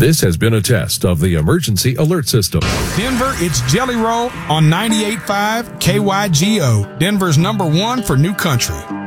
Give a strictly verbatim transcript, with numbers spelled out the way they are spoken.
This has been a test of the emergency alert system. Denver, it's Jelly Roll on ninety-eight point five K Y G O, Denver's number one for new country.